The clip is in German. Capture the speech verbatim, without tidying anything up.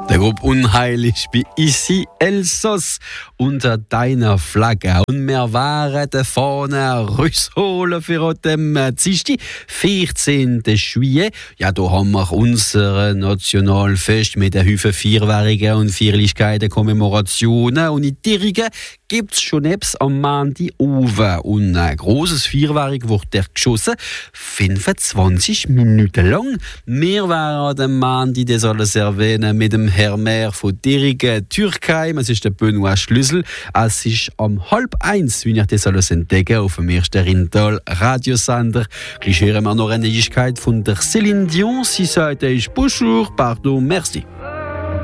Der Gruppe Unheilig bei Ici Elsass unter deiner Flagge. Und wir waren da vorne rausholen für den Dienstag, vierzehnten Juillet. Ja, da haben wir unser Nationalfest mit den Haufen Vierwährungen und Feierlichkeiten, Kommemorationen. Und in Dirigen gibt es schon etwas am Montag oben. Und ein grosses Feuerwerk wurde geschossen, fünfundzwanzig Minuten lang. Wir waren an dem Montag, das alles erwähnen, mit dem Herr Maire von Dirigen, Türkheim. Es ist der Benoit Schlüssel. Es ist um halb eins, wie ich das alles entdecke, auf dem ersten Rintal Radiosender. Gleich hören wir noch eine Neuigkeit von der Céline Dion. Sie sagt, ist Bonjour, pardon, merci.